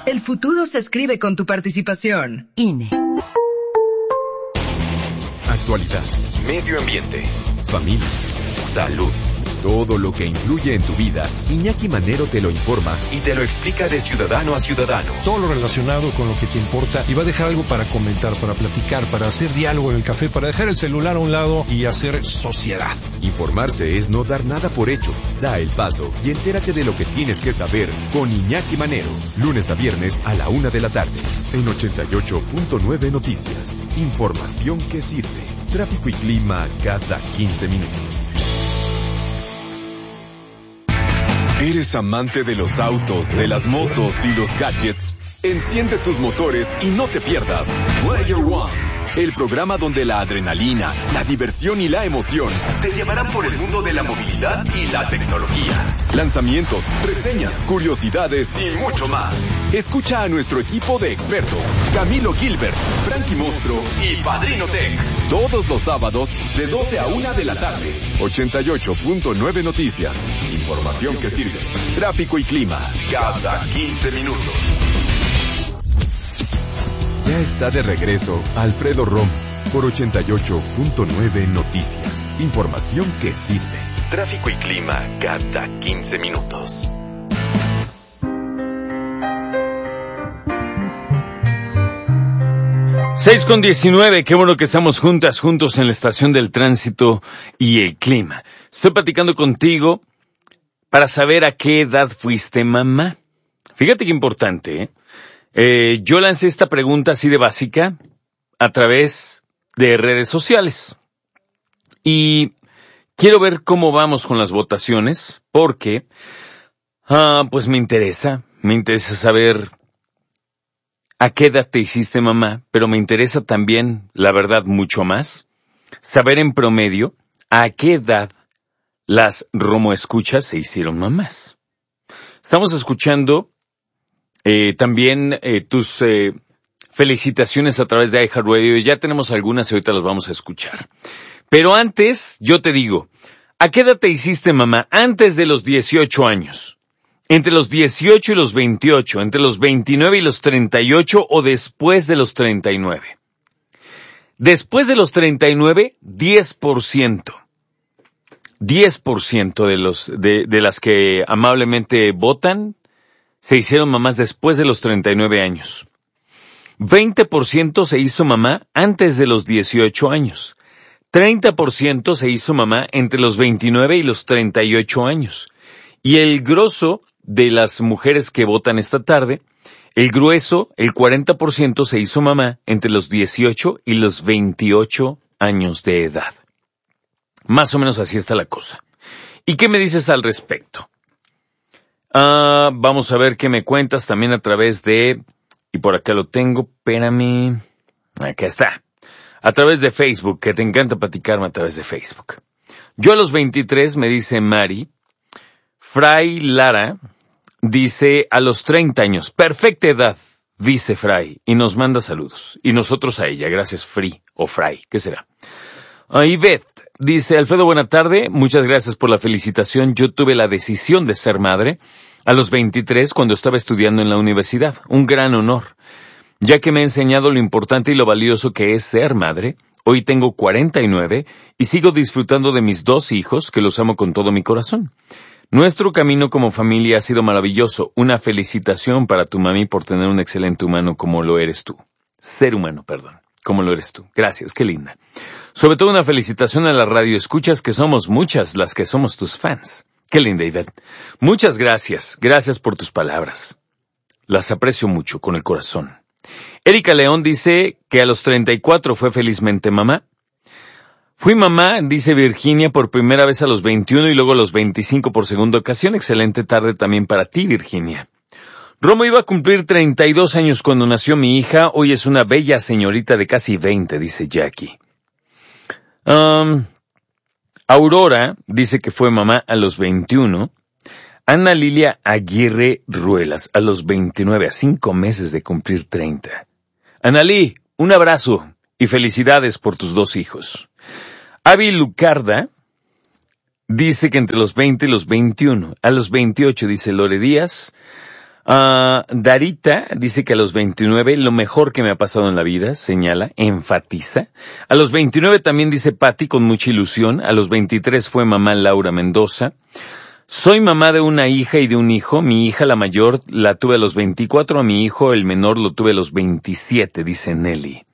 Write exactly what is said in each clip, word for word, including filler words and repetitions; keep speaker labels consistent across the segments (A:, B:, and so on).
A: El futuro se escribe con tu participación.
B: I N E.
C: Actualidad, medio ambiente, familia, salud. Todo lo que influye en tu vida, Iñaki Manero te lo informa y te lo explica de ciudadano a ciudadano.
D: Todo lo relacionado con lo que te importa y va a dejar algo para comentar, para platicar, para hacer diálogo en el café, para dejar el celular a un lado y hacer sociedad.
C: Informarse es no dar nada por hecho. Da el paso y entérate de lo que tienes que saber con Iñaki Manero. Lunes a viernes a la una de la tarde. En ochenta y ocho punto nueve Noticias. Información que sirve. Tráfico y clima cada quince minutos. ¿Eres amante de los autos, de las motos y los gadgets? Enciende tus motores y no te pierdas Player One, el programa donde la adrenalina, la diversión y la emoción te llevarán por el mundo de la movilidad y la tecnología. Lanzamientos, reseñas, curiosidades y mucho más. Escucha a nuestro equipo de expertos, Camilo Gilbert, Frankie Mostro y Padrino Tech, todos los sábados de doce a una de la tarde. ochenta y ocho punto nueve Noticias. Información que sirve. Tráfico y clima cada quince minutos. Ya está de regreso Alfredo Romo por ochenta y ocho punto nueve Noticias. Información que sirve. Tráfico y clima cada quince minutos.
E: seis con diecinueve, qué bueno que estamos juntas, juntos en la estación del tránsito y el clima. Estoy platicando contigo para saber a qué edad fuiste mamá. Fíjate qué importante, ¿eh? Eh, yo lancé esta pregunta así de básica a través de redes sociales. Y quiero ver cómo vamos con las votaciones, porque ah, pues me interesa, me interesa saber a qué edad te hiciste mamá, pero me interesa también, la verdad, mucho más, saber en promedio a qué edad las Romo Escuchas se hicieron mamás. Estamos escuchando Eh, también eh, tus eh, felicitaciones a través de iHeartRadio. Ya tenemos algunas y ahorita las vamos a escuchar. Pero antes, yo te digo, ¿a qué edad te hiciste mamá? Antes de los dieciocho años. Entre los dieciocho y los veintiocho. Entre los veintinueve y los treinta y ocho o después de los treinta y nueve. Después de los treinta y nueve, diez por ciento. diez por ciento de, los, de, de las que amablemente votan se hicieron mamás después de los treinta y nueve años. veinte por ciento se hizo mamá antes de los dieciocho años. treinta por ciento se hizo mamá entre los veintinueve y los treinta y ocho años. Y el grosso de las mujeres que votan esta tarde, el grueso, el cuarenta por ciento se hizo mamá entre los dieciocho y los veintiocho años de edad. Más o menos así está la cosa. ¿Y qué me dices al respecto? Ah, vamos a ver qué me cuentas también a través de, y por acá lo tengo, espérame, acá está, a través de Facebook, que te encanta platicarme a través de Facebook. Yo a los veintitrés, me dice Mari. Fray Lara dice a los treinta años, perfecta edad, dice Fray, y nos manda saludos. Y nosotros a ella, gracias Fri, o Fray, ¿qué será? Uh, Ivette dice, Alfredo, buena tarde, muchas gracias por la felicitación. Yo tuve la decisión de ser madre a los veintitrés cuando estaba estudiando en la universidad. Un gran honor, ya que me ha enseñado lo importante y lo valioso que es ser madre. Hoy tengo cuarenta y nueve y sigo disfrutando de mis dos hijos, que los amo con todo mi corazón. Nuestro camino como familia ha sido maravilloso. Una felicitación para tu mami por tener un excelente humano como lo eres tú. Ser humano, perdón. Como lo eres tú. Gracias, qué linda. Sobre todo una felicitación a la radio escuchas, que somos muchas las que somos tus fans. Qué linda, Ivette. Muchas gracias. Gracias por tus palabras. Las aprecio mucho, con el corazón. Erika León dice que a los treinta y cuatro fue felizmente mamá. Fui mamá, dice Virginia, por primera vez a los veintiuno y luego a los veinticinco por segunda ocasión. Excelente tarde también para ti, Virginia. Romo iba a cumplir treinta y dos años cuando nació mi hija. Hoy es una bella señorita de casi veinte, dice Jackie. Um, Aurora dice que fue mamá a los veintiuno. Ana Lilia Aguirre Ruelas a los veintinueve, a cinco meses de cumplir treinta. Analí, un abrazo y felicidades por tus dos hijos. Avi Lucarda dice que entre los veinte y los veintiuno. A los veintiocho, dice Lore Díaz. Uh, Darita dice que a los veintinueve, lo mejor que me ha pasado en la vida, señala, enfatiza. A los veintinueve también dice Patti con mucha ilusión. A los veintitrés fue mamá Laura Mendoza. Soy mamá de una hija y de un hijo. Mi hija, la mayor, la tuve a los veinticuatro. A mi hijo, el menor, lo tuve a los veintisiete, dice Nelly.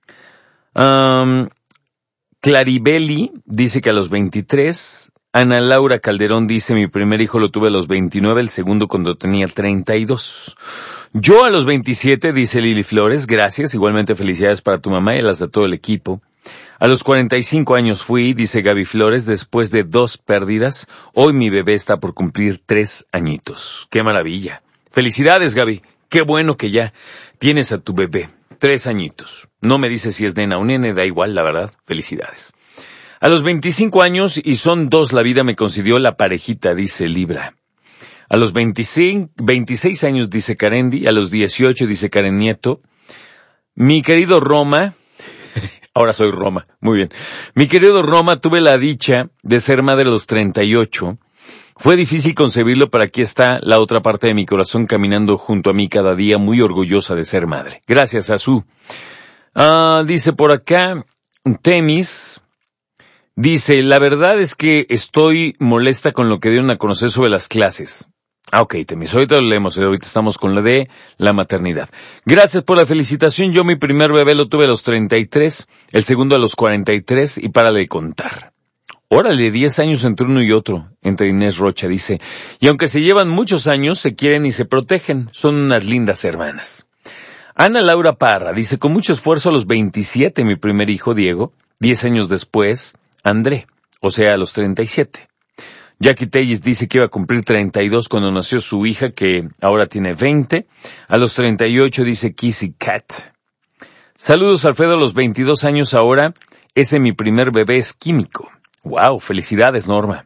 E: Um, Claribeli dice que a los veintitrés. Ana Laura Calderón dice, mi primer hijo lo tuve a los veintinueve, el segundo cuando tenía treinta y dos. Yo a los veintisiete, dice Lili Flores, gracias, igualmente felicidades para tu mamá y las de todo el equipo. A los cuarenta y cinco años fui, dice Gaby Flores, después de dos pérdidas, hoy mi bebé está por cumplir tres añitos. ¡Qué maravilla! Felicidades, Gaby, qué bueno que ya tienes a tu bebé, tres añitos. No me dice si es nena o nene, da igual, la verdad, felicidades. A los veinticinco años, y son dos, la vida me concedió la parejita, dice Libra. A los veinticinco, veintiséis años, dice Karendi. A los dieciocho, dice Karen Nieto. Mi querido Roma, ahora soy Roma, muy bien. Mi querido Roma, tuve la dicha de ser madre a los treinta y ocho. Fue difícil concebirlo, pero aquí está la otra parte de mi corazón caminando junto a mí cada día, muy orgullosa de ser madre. Gracias, Azú. Ah, dice por acá, Temis... Dice, la verdad es que estoy molesta con lo que dieron a conocer sobre las clases. Ah, ok, Temis, ahorita lo leemos, ahorita estamos con la de la maternidad. Gracias por la felicitación, yo mi primer bebé lo tuve a los treinta y tres, el segundo a los cuarenta y tres y párale de contar. Órale, diez años entre uno y otro, entre Inés Rocha, dice, y aunque se llevan muchos años, se quieren y se protegen, son unas lindas hermanas. Ana Laura Parra, dice, con mucho esfuerzo a los veintisiete, mi primer hijo, Diego, diez años después, André, o sea, a los treinta y siete. Jackie Telles dice que iba a cumplir treinta y dos cuando nació su hija, que ahora tiene veinte. A los treinta y ocho dice Kissy Cat. Saludos, Alfredo, a los veintidós años ahora. Ese mi primer bebé es químico. Wow, felicidades, Norma.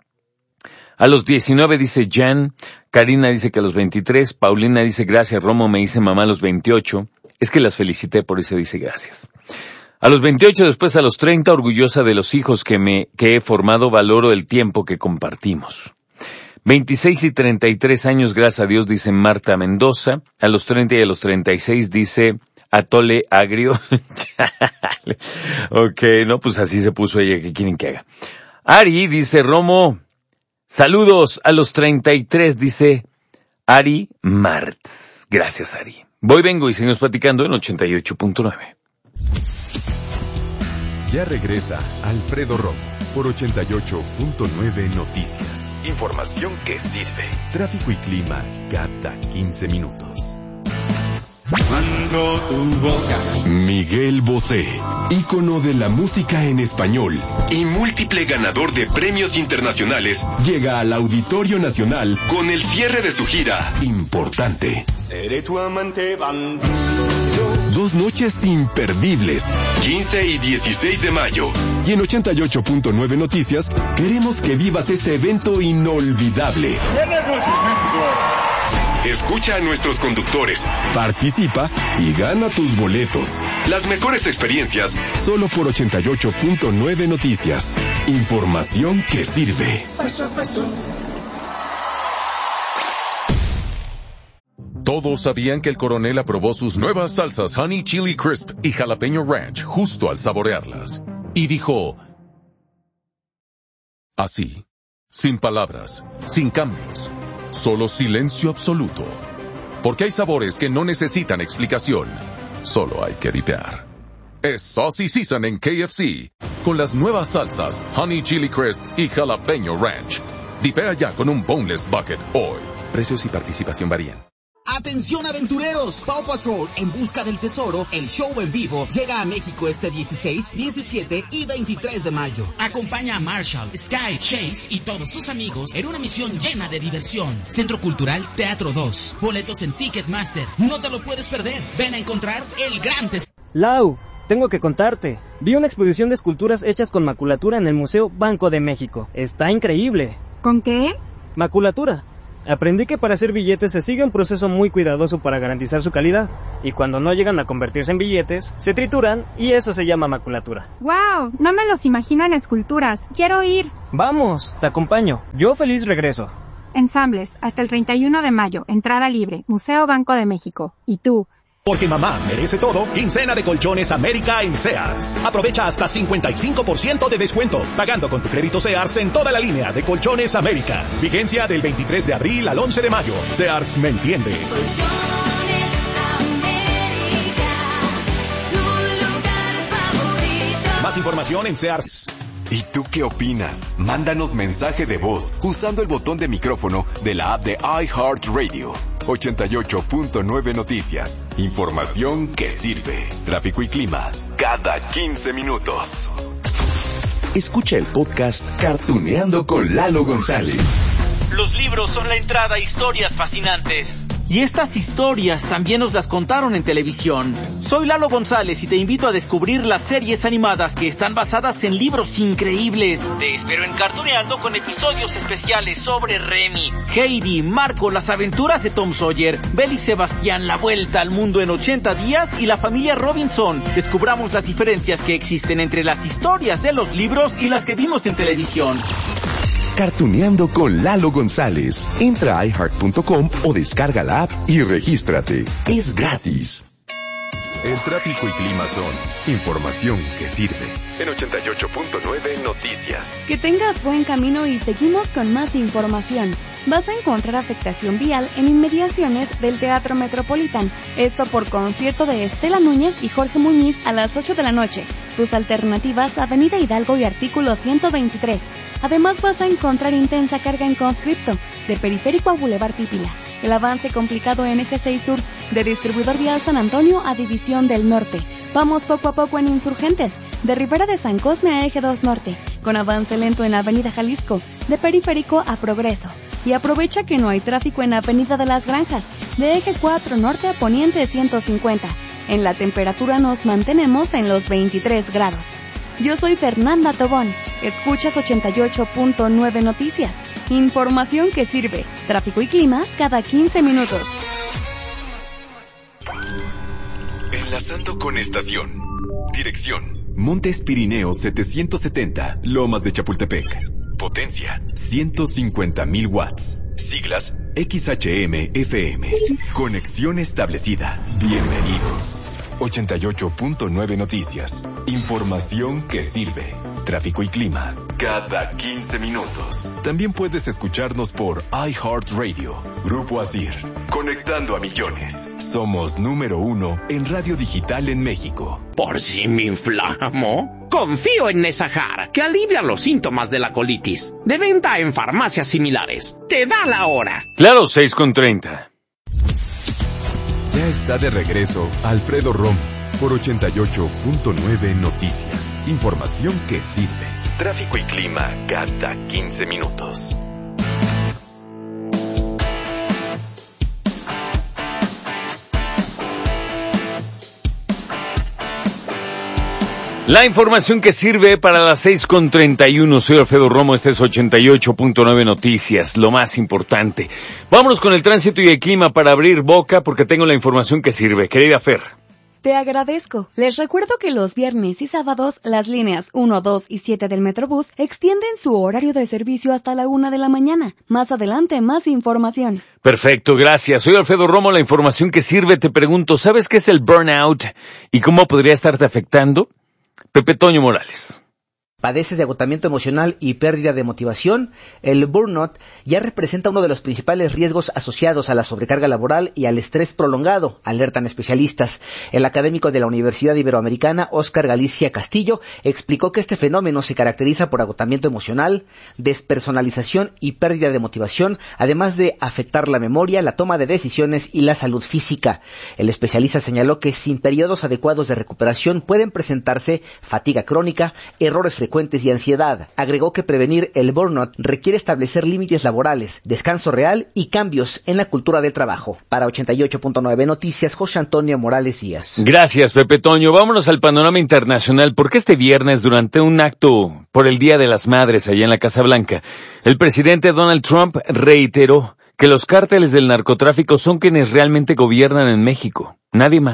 E: A los diecinueve dice Jan. Karina dice que a los veintitrés. Paulina dice gracias, Romo me dice mamá a los veintiocho. Es que las felicité, por eso dice gracias. A los veintiocho, después a los treinta, orgullosa de los hijos que me que he formado, valoro el tiempo que compartimos. veintiséis y treinta y tres años, gracias a Dios, dice Marta Mendoza. A los treinta y a los treinta y seis dice Atole Agrio. Ok, no, pues así se puso ella, ¿qué quieren que haga? Ari dice Romo, saludos. A los treinta y tres dice Ari Mart. Gracias, Ari. Voy, vengo y seguimos platicando en ochenta y ocho punto nueve.
C: Ya regresa Alfredo Romo por ochenta y ocho punto nueve Noticias. Información que sirve. Tráfico y clima cada quince minutos. Miguel Bosé, ícono de la música en español y múltiple ganador de premios internacionales, llega al Auditorio Nacional con el cierre de su gira Importante. Seré tu amante bandido. Dos noches imperdibles, quince y dieciséis de mayo. Y en ochenta y ocho punto nueve Noticias, queremos que vivas este evento inolvidable. Escucha a nuestros conductores, participa y gana tus boletos. Las mejores experiencias solo por ochenta y ocho punto nueve Noticias. Información que sirve.
B: Todos sabían que el coronel aprobó sus nuevas salsas Honey Chili Crisp y Jalapeño Ranch justo al saborearlas. Y dijo, así, sin palabras, sin cambios, solo silencio absoluto. Porque hay sabores que no necesitan explicación, solo hay que dipear. Es Saucy Season en K F C, con las nuevas salsas Honey Chili Crisp y Jalapeño Ranch. Dipea ya con un Boneless Bucket hoy. Precios y participación varían.
F: ¡Atención, aventureros! Paw Patrol, en busca del tesoro, el show en vivo, llega a México este dieciséis, diecisiete y veintitrés de mayo.
G: Acompaña a Marshall, Sky, Chase y todos sus amigos en una misión llena de diversión. Centro Cultural Teatro dos. Boletos en Ticketmaster. No te lo puedes perder. Ven a encontrar el gran tesoro.
H: Lau, tengo que contarte. Vi una exposición de esculturas hechas con maculatura en el Museo Banco de México. Está increíble.
I: ¿Con qué?
H: Maculatura. Aprendí que para hacer billetes se sigue un proceso muy cuidadoso para garantizar su calidad, y cuando no llegan a convertirse en billetes, se trituran y eso se llama maculatura.
I: ¡Wow! No me los imagino en esculturas. ¡Quiero ir!
H: ¡Vamos! Te acompaño. Yo feliz regreso.
I: Ensambles, hasta el treinta y uno de mayo, entrada libre, Museo Banco de México. ¿Y tú?
J: Porque mamá merece todo, quincena de Colchones América en Sears. Aprovecha hasta cincuenta y cinco por ciento de descuento, pagando con tu crédito Sears en toda la línea de Colchones América. Vigencia del veintitrés de abril al once de mayo. Sears me entiende.
K: Colchones América, tu lugar favorito.
J: Más información en Sears.
C: ¿Y tú qué opinas? Mándanos mensaje de voz usando el botón de micrófono de la app de iHeartRadio. ochenta y ocho punto nueve Noticias. Información que sirve. Tráfico y clima cada quince minutos. Escucha el podcast Cartuneando con Lalo González.
L: Los libros son la entrada a historias fascinantes. Y estas historias también nos las contaron en televisión. Soy Lalo González y te invito a descubrir las series animadas que están basadas en libros increíbles. Te espero en Cartuneando con episodios especiales sobre Remy, Heidi, Marco, las aventuras de Tom Sawyer, Belle y Sebastián, la vuelta al mundo en ochenta días y la familia Robinson. Descubramos las diferencias que existen entre las historias de los libros y las que vimos en televisión.
C: Cartuneando con Lalo González. Entra a i heart punto com o descarga la app y regístrate. Es gratis. El tráfico y clima son información que sirve. En ochenta y ocho punto nueve Noticias.
M: Que tengas buen camino y seguimos con más información. Vas a encontrar afectación vial en inmediaciones del Teatro Metropolitan. Esto por concierto de Estela Núñez y Jorge Muñiz a las ocho de la noche. Tus alternativas, Avenida Hidalgo y Artículo ciento veintitrés. Además vas a encontrar intensa carga en Conscripto, de Periférico a Boulevard Pípila. El avance complicado en Eje seis Sur, de Distribuidor Vial San Antonio a División del Norte. Vamos poco a poco en Insurgentes, de Rivera de San Cosme a Eje dos Norte, con avance lento en Avenida Jalisco, de Periférico a Progreso. Y aprovecha que no hay tráfico en Avenida de las Granjas, de Eje cuatro Norte a Poniente ciento cincuenta. En la temperatura nos mantenemos en los veintitrés grados. Yo soy Fernanda Tobón. Escuchas ochenta y ocho punto nueve Noticias. Información que sirve. Tráfico y clima cada quince minutos.
C: Enlazando con estación. Dirección: Montes Pirineos setecientos setenta, Lomas de Chapultepec. Potencia: ciento cincuenta mil watts. Siglas: X H M F M. Conexión establecida. Bienvenido. ochenta y ocho punto nueve Noticias. Información que sirve. Tráfico y clima cada quince minutos. También puedes escucharnos por iHeartRadio. Grupo Asir. Conectando a millones. Somos número uno en radio digital en México.
N: ¿Por si me inflamo? Confío en Nesahar, que alivia los síntomas de la colitis. De venta en farmacias similares. Te da la hora.
E: Claro, seis con treinta.
C: Ya está de regreso Alfredo Romo por ochenta y ocho punto nueve Noticias. Información que sirve. Tráfico y clima cada quince minutos.
E: La información que sirve para las seis con treinta y uno. Soy Alfredo Romo, este es ochenta y ocho punto nueve Noticias, lo más importante. Vámonos con el tránsito y el clima para abrir boca porque tengo la información que sirve. Querida Fer.
M: Te agradezco. Les recuerdo que los viernes y sábados las líneas uno, dos y siete del Metrobús extienden su horario de servicio hasta la una de la mañana. Más adelante, más información.
E: Perfecto, gracias. Soy Alfredo Romo, la información que sirve. Te pregunto, ¿sabes qué es el burnout y cómo podría estarte afectando? Pepe Toño Morales.
O: ¿Padeces de agotamiento emocional y pérdida de motivación? El burnout ya representa uno de los principales riesgos asociados a la sobrecarga laboral y al estrés prolongado, alertan especialistas. El académico de la Universidad Iberoamericana, Óscar Galicia Castillo, explicó que este fenómeno se caracteriza por agotamiento emocional, despersonalización y pérdida de motivación, además de afectar la memoria, la toma de decisiones y la salud física. El especialista señaló que sin periodos adecuados de recuperación pueden presentarse fatiga crónica, errores frecuentes y ansiedad. Agregó que prevenir el burnout requiere establecer límites laborales, descanso real y cambios en la cultura del trabajo. Para ochenta y ocho punto nueve Noticias, José Antonio Morales Díaz.
E: Gracias, Pepe Toño. Vámonos al panorama internacional, porque este viernes, durante un acto por el Día de las Madres allá en la Casa Blanca, el presidente Donald Trump reiteró que los cárteles del narcotráfico son quienes realmente gobiernan en México, nadie más.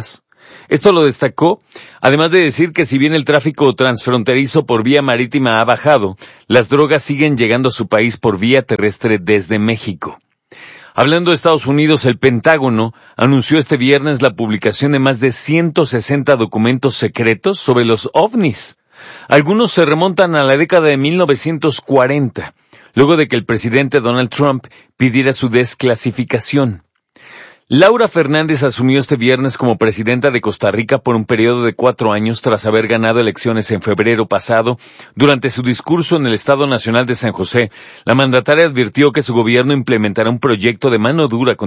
E: Esto lo destacó, además de decir que si bien el tráfico transfronterizo por vía marítima ha bajado, las drogas siguen llegando a su país por vía terrestre desde México. Hablando de Estados Unidos, el Pentágono anunció este viernes la publicación de más de ciento sesenta documentos secretos sobre los ovnis. Algunos se remontan a la década de mil novecientos cuarenta, luego de que el presidente Donald Trump pidiera su desclasificación. Laura Fernández asumió este viernes como presidenta de Costa Rica por un periodo de cuatro años tras haber ganado elecciones en febrero pasado. Durante su discurso en el Estado Nacional de San José, la mandataria advirtió que su gobierno implementará un proyecto de mano dura contra